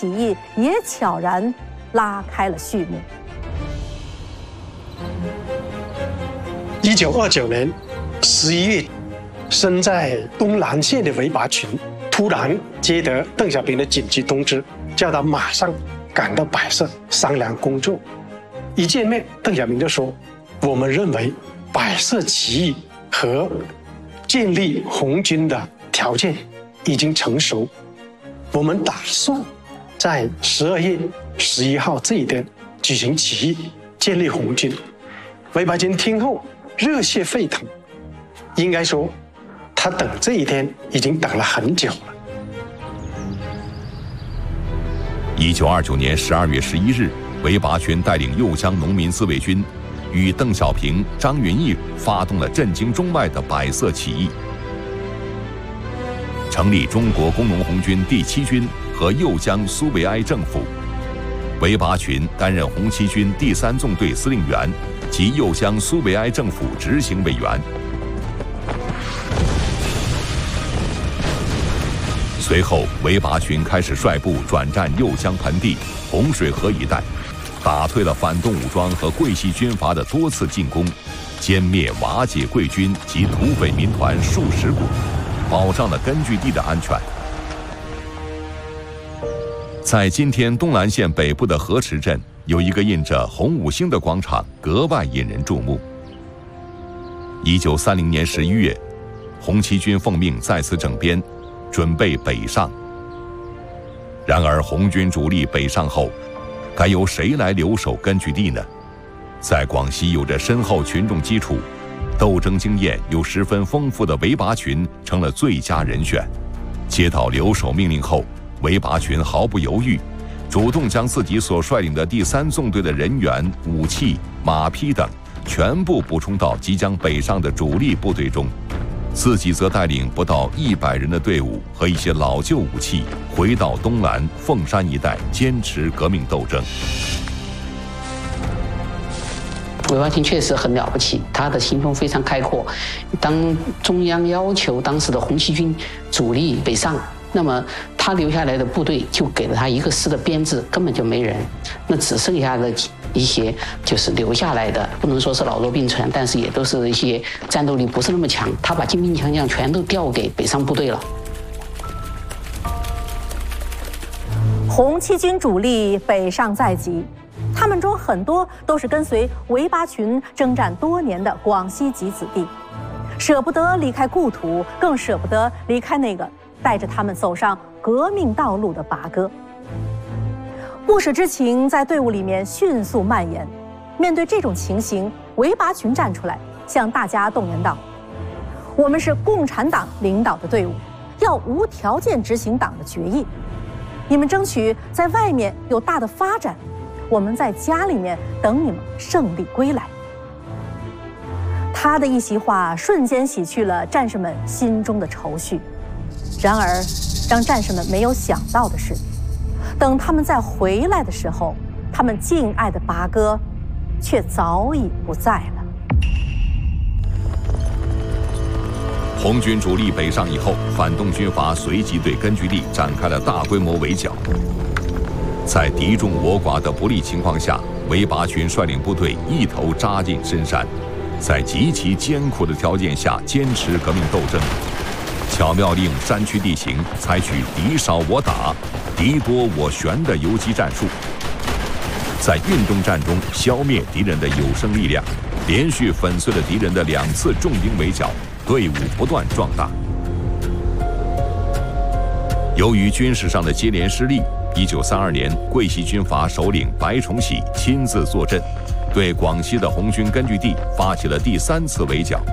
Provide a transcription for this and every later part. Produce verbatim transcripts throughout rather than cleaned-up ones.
起义也悄然拉开了序幕。 一九二九年十一月，身在东南线的韦拔群突然接得邓小平的紧急通知，叫他马上赶到百色商量工作。一见面，邓小平就说：“我们认为百色起义和建立红军的条件已经成熟，我们打算在十二月十一号这一天举行起义，建立红军。”韦拔群听后热血沸腾，应该说，他等这一天已经等了很久了。 一九二九年十二月十一日，韦拔群带领右江农民自卫军，与邓小平、张云逸发动了震惊中外的百色起义，成立中国工农红军第七军和右江苏维埃政府。韦拔群担任红七军第三纵队司令员及右江苏维埃政府执行委员。随后，韦拔群开始率部转战右江盆地、洪水河一带，打退了反动武装和桂系军阀的多次进攻，歼灭瓦解桂军及土匪民团数十股，保障了根据地的安全。在今天东南线北部的河池镇，有一个印着红五星的广场，格外引人注目。一九三零年十一月，红七军奉命再次整编，准备北上。然而，红军主力北上后，该由谁来留守根据地呢？在广西有着深厚群众基础、斗争经验又十分丰富的韦拔群成了最佳人选。接到留守命令后，韦拔群毫不犹豫，主动将自己所率领的第三纵队的人员、武器、马匹等全部补充到即将北上的主力部队中，自己则带领不到一百人的队伍和一些老旧武器，回到东南凤山一带，坚持革命斗争。 韦拔群确实很了不起，他的心胸非常开阔。当中央要求当时的红七军主力北上，那么他留下来的部队就给了他一个师的编制，根本就没人，那只剩下的一些就是留下来的，不能说是老弱病残，但是也都是一些战斗力不是那么强。他把精兵强将全都调给北上部队了。 红七军主力北上在即，他们中很多都是跟随韦拔群征战多年的广西籍子弟，舍不得离开故土，更舍不得离开那个带着他们走上革命道路的拔哥。不舍之情在队伍里面迅速蔓延。面对这种情形，韦拔群站出来，向大家动员道：“我们是共产党领导的队伍，要无条件执行党的决议。你们争取在外面有大的发展，我们在家里面等你们胜利归来。”他的一席话瞬间洗去了战士们心中的愁绪。然而，让战士们没有想到的是，等他们再回来的时候，他们敬爱的拔哥却早已不在了。 红军主力北上以后，反动军阀随即对根据地展开了大规模围剿。在敌众我寡的不利情况下，韦拔群率领部队一头扎进深山，在极其艰苦的条件下坚持革命斗争，巧妙利用山区地形，采取敌少我打、敌多我悬的游击战术，在运动战中消灭敌人的有生力量，连续粉碎了敌人的两次重兵围剿，队伍不断壮大。由于军事上的接连失利，一九三二年，桂系军阀首领白崇禧亲自坐镇，对广西的红军根据地发起了第三次围剿。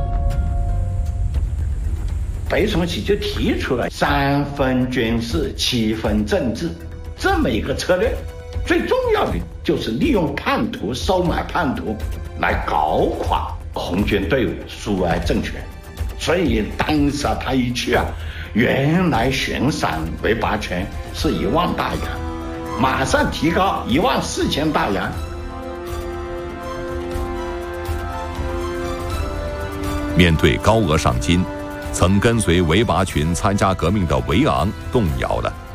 白崇禧就提出了三分军事，七分政治这么一个策略，最重要的就是利用叛徒、收买叛徒来搞垮红军队伍、苏维埃政权。所以当时啊，他一去啊，原来悬赏韦拔群是一万大洋，马上提高一万四千大洋。 面对高额赏金，曾跟随韦拔群参加革命的韦昂动摇了。